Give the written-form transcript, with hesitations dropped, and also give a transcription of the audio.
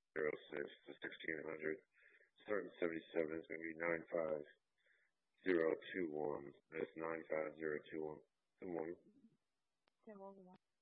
to 1600. Starting 77 is going to be 95021. That's 95021. Good morning. Good morning.